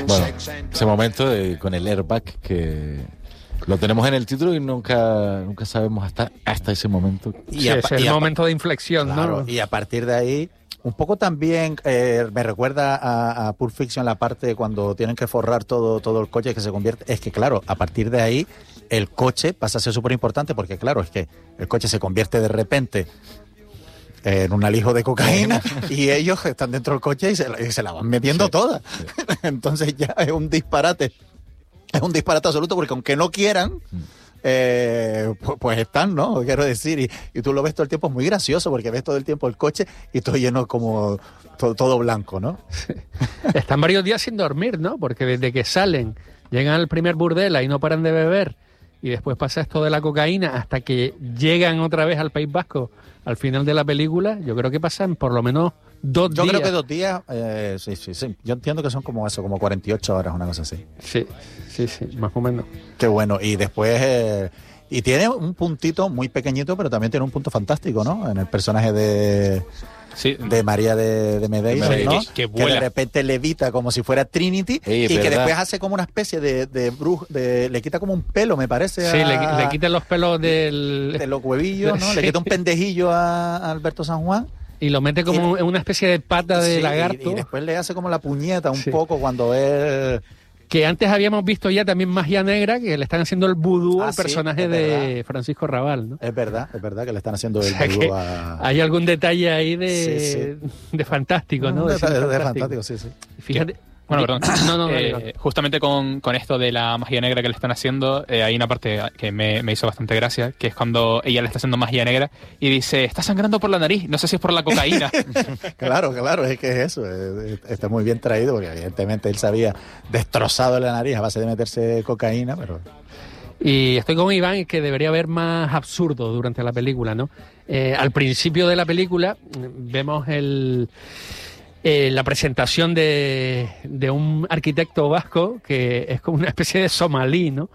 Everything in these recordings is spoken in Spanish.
Bueno, ese momento con el airbag que lo tenemos en el título y nunca sabemos hasta ese momento. Sí, es el momento de inflexión, claro, ¿no? Y a partir de ahí, un poco también me recuerda a Pulp Fiction la parte cuando tienen que forrar todo el coche que se convierte. Es que claro, a partir de ahí el coche pasa a ser súper importante porque claro, es que el coche se convierte de repente en un alijo de cocaína y ellos están dentro del coche y se la van metiendo toda. Entonces ya es un disparate. Es un disparate absoluto porque aunque no quieran, pues están, ¿no? Quiero decir, y tú lo ves todo el tiempo, es muy gracioso porque ves todo el tiempo el coche y todo lleno como todo blanco, ¿no? Están varios días sin dormir, ¿no? Porque desde que salen, llegan al primer burdel y no paran de beber y después pasa esto de la cocaína hasta que llegan otra vez al País Vasco al final de la película, yo creo que pasan por lo menos 2 días. Yo creo que 2 días, sí. Yo entiendo que son como 48 horas, una cosa así. Sí, más o menos. Qué bueno. Y después, y tiene un puntito muy pequeñito, pero también tiene un punto fantástico, ¿no? En el personaje de María de Medeiros, ¿no? Que de repente levita como si fuera Trinity y que después hace como una especie de brujo, le quita como un pelo, me parece. Sí, le quita los pelos de los huevillos, ¿no? Sí. Le quita un pendejillo a Alberto San Juan. Y lo mete como en una especie de pata de lagarto. Y después le hace como la puñeta un poco cuando él... Que antes habíamos visto ya también Magia Negra, que le están haciendo el vudú al personaje de Francisco Rabal, ¿no? Es verdad que le están haciendo el vudú a... Hay algún detalle ahí de fantástico, ¿no? De fantástico, sí. Fíjate... Bueno, perdón. No. Justamente con esto de la magia negra que le están haciendo, hay una parte que me hizo bastante gracia, que es cuando ella le está haciendo magia negra y dice, está sangrando por la nariz, no sé si es por la cocaína. Claro, es que es eso. Está muy bien traído porque evidentemente él se había destrozado la nariz a base de meterse cocaína, pero... Y estoy con Iván, que debería haber más absurdo durante la película, ¿no? Al principio de la película vemos la presentación de un arquitecto vasco que es como una especie de somalí, ¿no?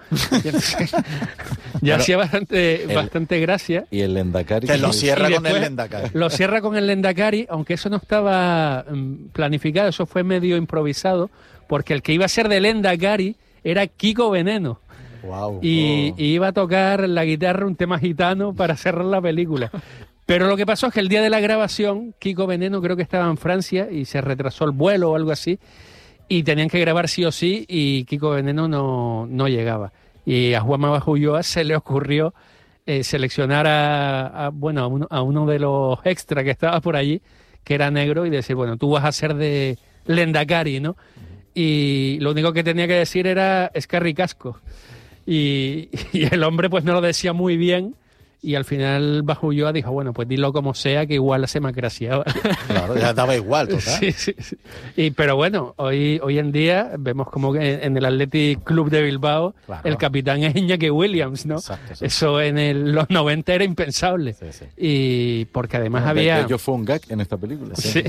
Ya hacía bastante gracia. Y el Lendakari. Que lo cierra con el Lendakari. Lo cierra con el Lendakari, aunque eso no estaba planificado, eso fue medio improvisado, porque el que iba a ser de Lendakari era Kiko Veneno. Wow. Y iba a tocar la guitarra un tema gitano para cerrar la película. Pero lo que pasó es que el día de la grabación, Kiko Veneno creo que estaba en Francia y se retrasó el vuelo o algo así, y tenían que grabar sí o sí, y Kiko Veneno no llegaba. Y a Juanma Bajo Ulloa se le ocurrió seleccionar a uno de los extras que estaba por allí, que era negro, y decir, bueno, tú vas a ser de Lendakari, ¿no? Y lo único que tenía que decir era Escarri Casco. Y el hombre pues no lo decía muy bien. Y al final Bajo Ulloa dijo, bueno, pues dilo como sea, que igual hace más gracia. Claro, ya daba igual, total. Sí. Pero bueno, hoy en día vemos como que en el Athletic Club de Bilbao, claro, el capitán es Iñaki Williams, ¿no? Exacto, sí. Eso en los 90 era impensable. Sí. Y porque además había... Yo fue un gag en esta película. Sí.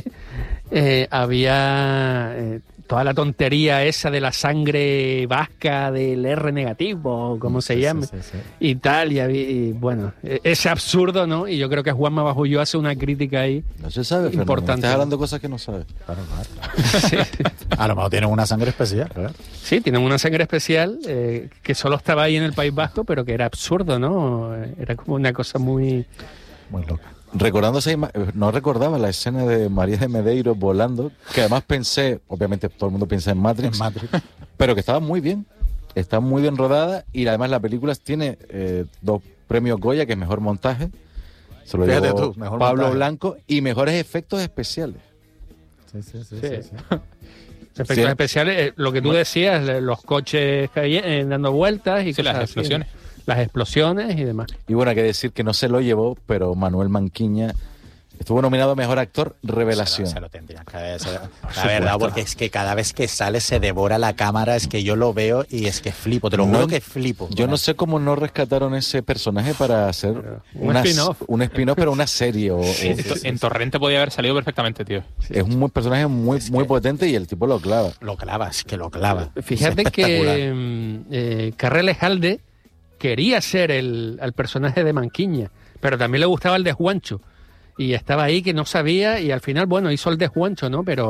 Había... toda la tontería esa de la sangre vasca, del R negativo, como se llame, y tal, y bueno, ese absurdo, ¿no? Y yo creo que Juanma Bajo Ulloa hace una crítica ahí. No se sabe, Fernando, importante. Estás hablando de cosas que no sabes. Claro. Sí. A lo mejor tienen una sangre especial, ¿verdad? Sí, tienen una sangre especial que solo estaba ahí en el País Vasco, pero que era absurdo, ¿no? Era como una cosa muy loca. No recordaba la escena de María de Medeiros volando, que además pensé, obviamente todo el mundo piensa en Matrix, pero que estaba muy bien rodada, y además la película tiene 2 premios Goya, que es mejor montaje, se lo llevó Pablo Blanco, y mejores efectos especiales. Sí. Efectos especiales, lo que tú decías, los coches dando vueltas y las explosiones. Las explosiones y demás. Y bueno, hay que decir que no se lo llevó, pero Manuel Manquiña estuvo nominado a Mejor Actor Revelación. Se lo tendrían que haber, la verdad, porque es que cada vez que sale se devora la cámara, es que yo lo veo y es que flipo, te lo juro que flipo. Yo no sé cómo no rescataron ese personaje para hacer un spin-off, pero una serie. En Torrente podía haber salido perfectamente, tío. Es un personaje muy potente y el tipo lo clava. Lo clava. Fíjate que Carrel Ejalde quería ser el personaje de Manquiña, pero también le gustaba el de Juancho, y estaba ahí que no sabía, y al final, bueno, hizo el de Juancho, ¿no? Pero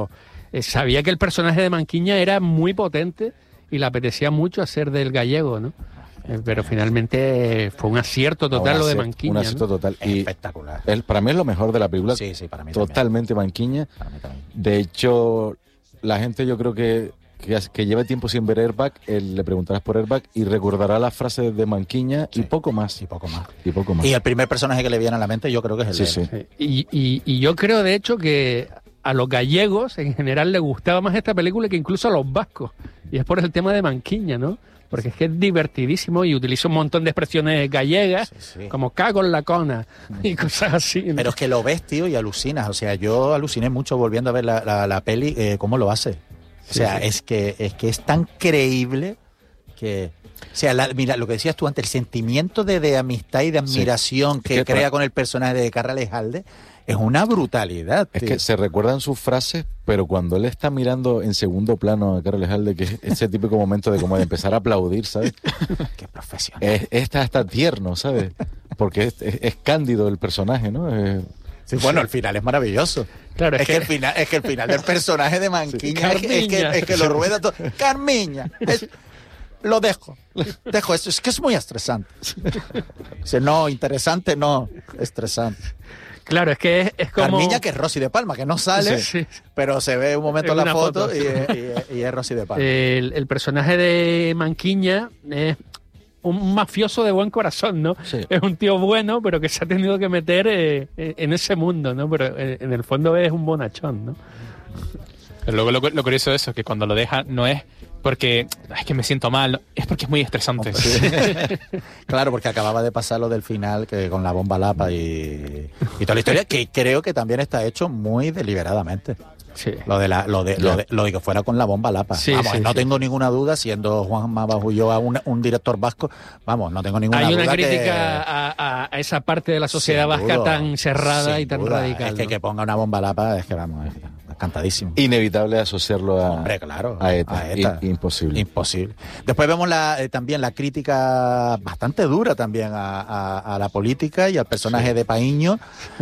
sabía que el personaje de Manquiña era muy potente y le apetecía mucho hacer del gallego, ¿no? Pero finalmente fue un acierto total lo de Manquiña. Un acierto total. Y espectacular. Para mí es lo mejor de la película. Sí, para mí totalmente Manquiña. Para mí también. De hecho, la gente yo creo que lleva tiempo sin ver Airbag, le preguntarás por Airbag y recordará las frases de Manquiña y poco más. Y poco más. Y el primer personaje que le viene a la mente yo creo que es el de él. Y yo creo, de hecho, que a los gallegos en general les gustaba más esta película que incluso a los vascos. Y es por el tema de Manquiña, ¿no? Porque es que es divertidísimo y utiliza un montón de expresiones gallegas, como cago en la cona y cosas así, ¿no? Pero es que lo ves, tío, y alucinas. O sea, yo aluciné mucho volviendo a ver la peli, cómo lo hace. O sea, es que es tan creíble que... O sea, mira, lo que decías tú antes, el sentimiento de amistad y de admiración que crea con el personaje de Carralejalde es una brutalidad, tío. Es que se recuerdan sus frases, pero cuando él está mirando en segundo plano a Carralejalde, que es ese típico momento de como de empezar a aplaudir, ¿sabes? Qué profesional. Está hasta tierno, ¿sabes? Porque es cándido el personaje, ¿no? Sí, bueno, el final es maravilloso. Claro, es que el final del personaje de Manquiña es que lo rueda todo. Carmiña, lo dejo, es que es muy estresante. Dice, no, interesante no, estresante. Claro, es que es como... Carmiña, que es Rosy de Palma, que no sale, pero se ve un momento en la foto, sí. y es Rosy de Palma. El personaje de Manquiña es un mafioso de buen corazón, ¿no? Sí. Es un tío bueno, pero que se ha tenido que meter en ese mundo, ¿no? Pero en el fondo es un bonachón, ¿no? Pero luego lo curioso de eso es que cuando lo deja no es porque es que me siento mal, no, es porque es muy estresante. Claro, porque acababa de pasar lo del final que con la bomba Lapa y toda la historia, que creo que también está hecho muy deliberadamente. Sí. Lo de que fuera con la bomba Lapa. Sí, vamos, sí, no tengo ninguna duda, siendo Juanma Bajulloa un director vasco, vamos, no tengo ninguna duda. Hay una crítica a esa parte de la sociedad vasca tan cerrada y tan radical. Es que ponga una bomba Lapa, es que vamos, es cantadísimo. Inevitable asociarlo Hombre, claro, a ETA. Imposible. Después vemos también la crítica bastante dura también a la política y al personaje de Paíño,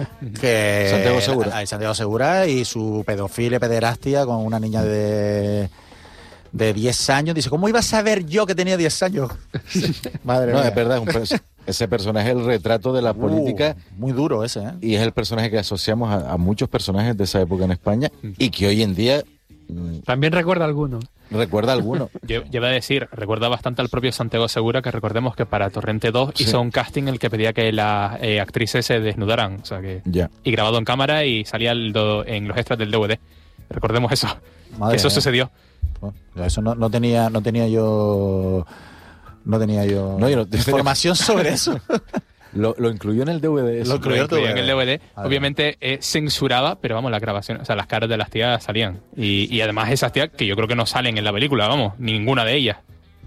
que Santiago Segura y su pederastia con una niña de 10 años. Dice, ¿cómo iba a saber yo que tenía 10 años? Madre mía. Es verdad, ese personaje es el retrato de la política. Muy duro ese, ¿eh? Y es el personaje que asociamos a muchos personajes de esa época en España y que hoy en día... También recuerda a alguno. Recuerda a alguno. Yo iba a decir, recuerda bastante al propio Santiago Segura, que recordemos que para Torrente 2 hizo un casting en el que pedía que las actrices se desnudaran. O sea que y grabado en cámara y salía en los extras del DVD. Recordemos eso. Madre eso mía. Sucedió. Eso no tenía yo información sobre eso. Lo incluyó en el DVD. Lo incluyó en el DVD. Obviamente censuraba, pero vamos, las grabaciones, o sea, las caras de las tías salían. Y además esas tías que yo creo que no salen en la película, vamos, ninguna de ellas.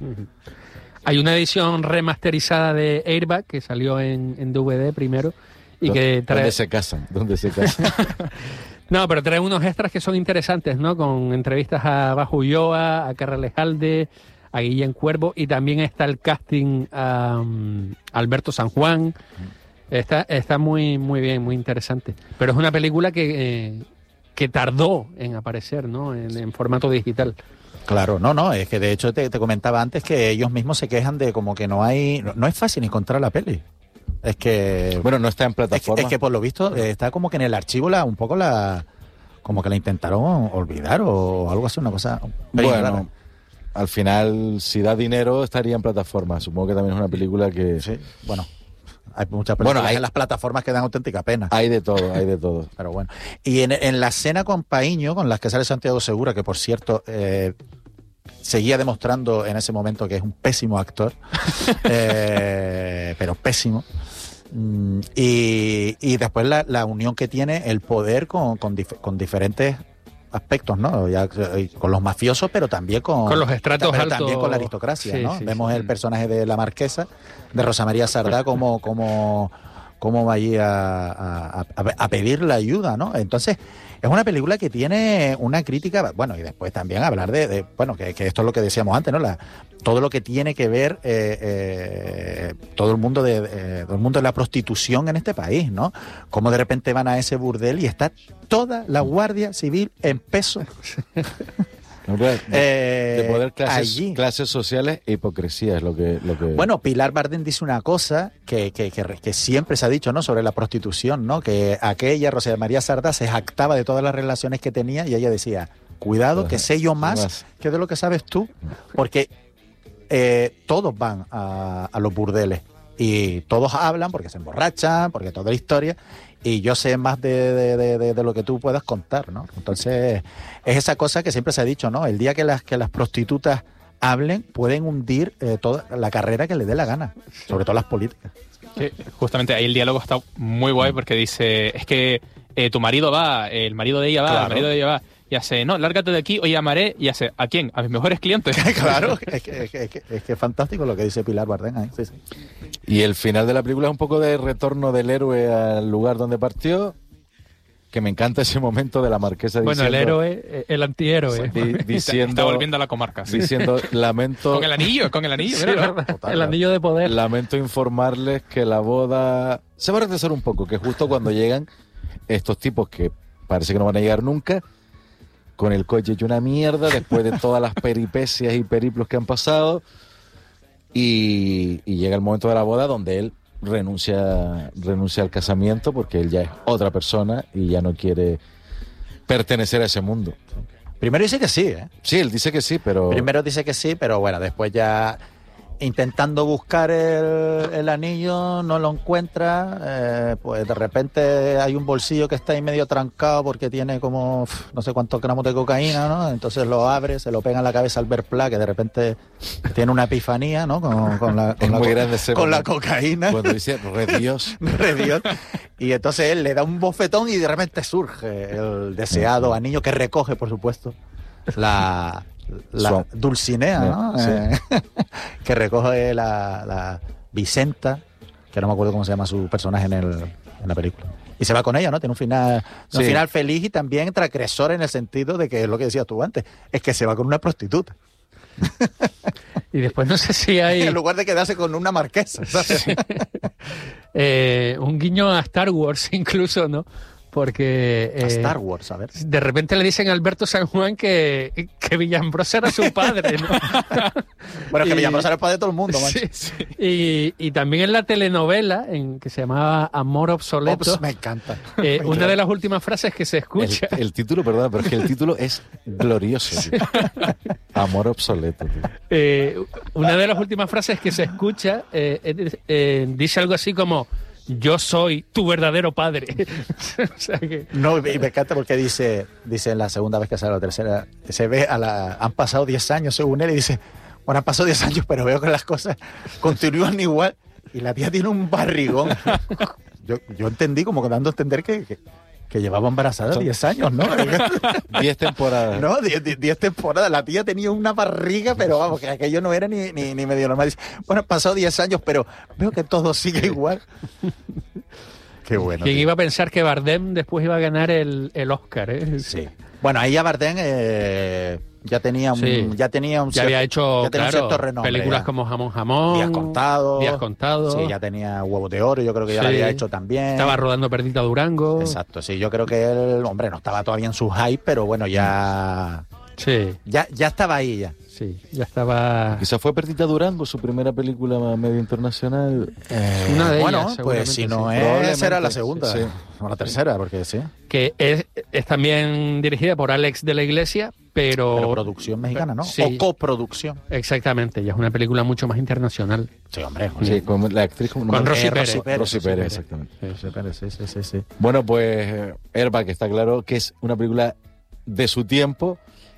Hay una edición remasterizada de Airbag que salió en DVD primero y que trae... ¿Dónde se casan? No, pero trae unos extras que son interesantes, ¿no? Con entrevistas a Bajo Ulloa, a Carralejalde, a Guillén Cuervo, y también está el casting a Alberto San Juan. Está muy bien, muy interesante. Pero es una película que tardó en aparecer, ¿no? En formato digital. Claro, no, es que de hecho te comentaba antes que ellos mismos se quejan de como que no es fácil encontrar la peli. Es que... Bueno, no está en plataforma. Es que por lo visto está como que en el archivo como que la intentaron olvidar o algo así, una cosa... Bueno, al final, si da dinero, estaría en plataforma. Supongo que también es una película que... Sí, bueno... Hay muchas películas en las plataformas que dan auténtica pena. Hay de todo. Pero bueno. Y en la escena con Paíño, con las que sale Santiago Segura, que por cierto... seguía demostrando en ese momento que es un pésimo actor, pero pésimo. Y después la unión que tiene el poder con diferentes aspectos, ¿no? Ya, con los mafiosos, pero también con los estratos altos. También con la aristocracia, Sí, ¿no? sí, Vemos el personaje de la marquesa, de Rosa María Sardá, como cómo va allí a pedir la ayuda, ¿no? Entonces, es una película que tiene una crítica, bueno, y después también hablar bueno, que esto es lo que decíamos antes, ¿no? Todo lo que tiene que ver todo el mundo de la prostitución en este país, ¿no? Cómo de repente van a ese burdel y está toda la Guardia Civil en peso. De poder allí. Clases sociales e hipocresía es lo que... Bueno, Pilar Bardem dice una cosa que siempre se ha dicho, ¿no? Sobre la prostitución, ¿no? Que aquella Rosa María Sardá se jactaba de todas las relaciones que tenía y ella decía, cuidado, que sé yo más que de lo que sabes tú, porque todos van a los burdeles y todos hablan porque se emborrachan, porque toda la historia... Y yo sé más de lo que tú puedas contar, ¿no? Entonces, es esa cosa que siempre se ha dicho, ¿no? El día que las prostitutas hablen, pueden hundir toda la carrera que les dé la gana, sobre todo las políticas. Que justamente ahí el diálogo está muy guay porque dice, es que tu marido va, el marido de ella va, claro. El marido de ella va. Y hace, no, lárgate de aquí, hoy llamaré, y hace, ¿a quién? A mis mejores clientes. Claro, es que es fantástico lo que dice Pilar Bardem ahí. Sí, sí. Y el final de la película es un poco de retorno del héroe al lugar donde partió, que me encanta ese momento de la marquesa diciendo... Bueno, el héroe, el antihéroe. Diciendo, está volviendo a la comarca. Sí. Diciendo, lamento... Con el anillo, sí, ¿verdad? El anillo de poder. Lamento informarles que la boda se va a retrasar un poco, que justo cuando llegan estos tipos que parece que no van a llegar nunca, con el coche hecho una mierda, después de todas las peripecias y periplos que han pasado, y llega el momento de la boda donde él renuncia al casamiento porque él ya es otra persona y ya no quiere pertenecer a ese mundo. Primero dice que sí, ¿eh? Sí, él dice que sí, pero... Primero dice que sí, pero bueno, después ya... Intentando buscar el anillo, no lo encuentra, pues de repente hay un bolsillo que está ahí medio trancado porque tiene como no sé cuántos gramos de cocaína, ¿no? Entonces lo abre, se lo pega en la cabeza al Albert Pla, que de repente tiene una epifanía, ¿no? Con la cocaína. Cuando dice, re Dios. Re Dios. Y entonces él le da un bofetón y de repente surge el deseado anillo que recoge, por supuesto, la Dulcinea, ¿no? Sí. Que recoge la Vicenta, que no me acuerdo cómo se llama su personaje en la película. Y se va con ella, ¿no? Tiene un final feliz y también transgresor en el sentido de que es lo que decías tú antes, es que se va con una prostituta. Y después no sé si hay... En lugar de quedarse con una marquesa, ¿sabes? Sí. Un guiño a Star Wars incluso, ¿no? Porque... a Star Wars, a ver. De repente le dicen a Alberto San Juan que Villambrosa era su padre, ¿no? Bueno, que Villambrosa era el padre de todo el mundo, macho. Sí. Y también en la telenovela, que se llamaba Amor Obsoleto... me encanta. Una de las últimas frases que se escucha... El título, perdón, pero es que el título es glorioso. Sí. Amor Obsoleto. Una de las últimas frases que se escucha dice algo así como... Yo soy tu verdadero padre. O sea que... No, y me encanta porque dice en la segunda vez que sale la tercera, se ve han pasado 10 años según él y dice, bueno, han pasado 10 años, pero veo que las cosas continúan igual y la tía tiene un barrigón. Yo entendí como dando a entender que llevaba embarazada 10 años, ¿no? 10 temporadas. No, 10 temporadas. La tía tenía una barriga, pero vamos, que aquello no era ni medio normal. Dice, bueno, han pasado 10 años, pero veo que todo sigue igual. Qué bueno. ¿Quién iba a pensar que Bardem después iba a ganar el Oscar, eh? Sí. Bueno, ahí ya Bardem ya tenía un cierto renombre. Películas como Jamón. Días Contados. Sí, ya tenía Huevos de Oro, yo creo que ya lo había hecho también. Estaba rodando Perdita Durango. Exacto, sí, yo creo que él, hombre, no estaba todavía en su hype, pero bueno, ya... Sí. Ya estaba ahí ya. Sí, ya estaba... Quizás fue Perdita Durango, su primera película medio internacional. Una de bueno, ellas, pues si no es, será la segunda. Sí. O la tercera, porque sí. Que es también dirigida por Alex de la Iglesia, pero producción mexicana, ¿no? Sí. O coproducción. Exactamente, ya es una película mucho más internacional. Sí, hombre. Sí, con la actriz con Rosy Pérez. Rosy Pérez, exactamente. Rosy Pérez, sí. Bueno, pues Airbag está claro que es una película de su tiempo.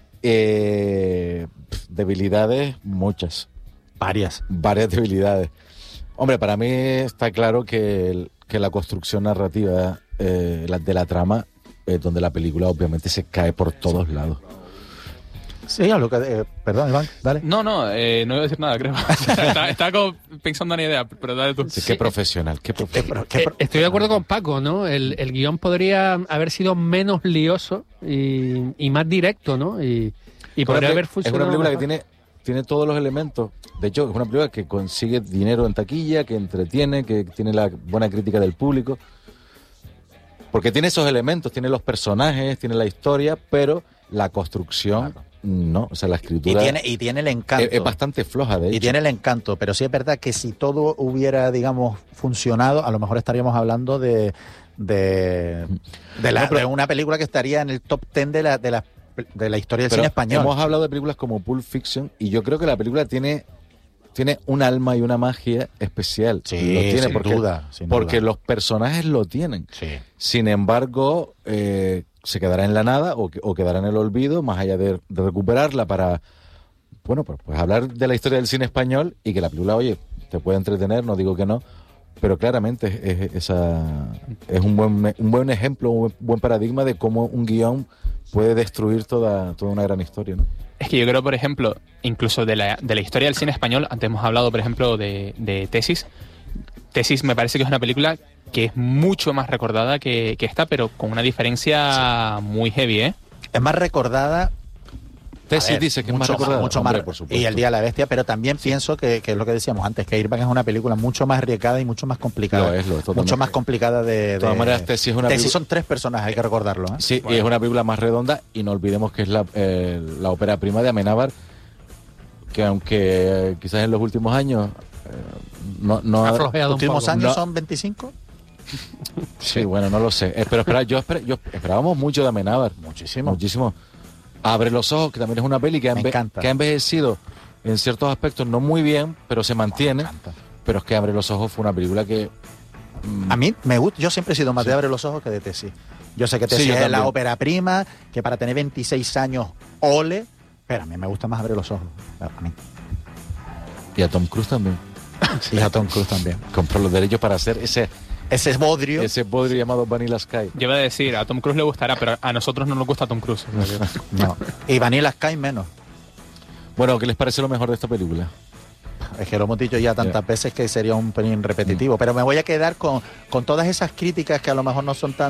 Debilidades, muchas. Varias debilidades. Hombre, para mí está claro que la construcción narrativa de la trama, donde la película obviamente se cae por todos lados. Sí, a lo que... perdón, Iván, dale. No iba a decir nada, creo. Estaba como pensando en una idea, pero dale tú. Sí, qué profesional, qué profesional. Estoy de acuerdo con Paco, ¿no? El guión podría haber sido menos lioso y más directo, ¿no? Y podría haber funcionado. Es una película mejor. que tiene todos los elementos. De hecho, es una película que consigue dinero en taquilla, que entretiene, que tiene la buena crítica del público. Porque tiene esos elementos, tiene los personajes, tiene la historia, pero la construcción, claro, no. O sea, la escritura... Y tiene el encanto. Es bastante floja, de hecho. Y tiene el encanto, pero sí es verdad que si todo hubiera, digamos, funcionado, a lo mejor estaríamos hablando de una película que estaría en el top 10 de la historia del cine español. Hemos hablado de películas como Pulp Fiction y yo creo que la película tiene un alma y una magia especial. Sí, lo tiene sin duda. Porque los personajes lo tienen. Sí. Sin embargo, se quedará en la nada o quedará en el olvido, más allá de recuperarla para, bueno, pues hablar de la historia del cine español y que la película, oye, te puede entretener, no digo que no, pero claramente es un buen ejemplo, un buen paradigma de cómo un guión puede destruir toda una gran historia, ¿no? Es que yo creo, por ejemplo, incluso de la historia del cine español, antes hemos hablado, por ejemplo, de Tesis. Tesis me parece que es una película que es mucho más recordada que esta, pero con una diferencia muy heavy, ¿eh? Es más recordada... Tesis dice que es más recordada. Mucho Hombre, más, por supuesto. y El Día de la Bestia, pero también pienso que es lo que decíamos antes, que Airbag es una película mucho más arriesgada y mucho más complicada. Lo es mucho más complicada de todas maneras, Tesis es una película... son 3 personajes, hay que recordarlo, ¿eh? Sí, bueno. Y es una película más redonda y no olvidemos que es la ópera prima de Amenábar, que aunque quizás en los últimos años no ha flojeado ¿Los últimos años no. son 25? Sí, bueno, no lo sé. Pero yo esperábamos mucho de Amenábar. Muchísimo. Abre los ojos, que también es una peli que ha envejecido en ciertos aspectos no muy bien, pero se mantiene. Pero es que Abre los ojos fue una película que... A mí me gusta, yo siempre he sido más de Abre los ojos que de Tesis. Yo sé que Tesis es la ópera prima, que para tener 26 años, ole, pero a mí me gusta más Abre los ojos. A mí. Y a Tom Cruise también. Y a Tom Cruise también. Compró los derechos para hacer ese bodrio llamado Vanilla Sky. Yo iba a decir, a Tom Cruise le gustará, pero a nosotros no nos gusta Tom Cruise. No. Y Vanilla Sky menos. Bueno, ¿qué les parece lo mejor de esta película? Es que lo hemos dicho ya tantas veces que sería un pelín repetitivo, pero me voy a quedar con todas esas críticas que a lo mejor no son tan